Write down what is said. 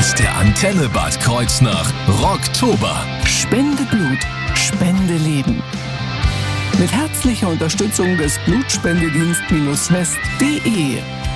ist der Antenne Bad Kreuznach Rocktober. Spende Blut, spende Leben. Mit herzlicher Unterstützung des Blutspendedienst-west.de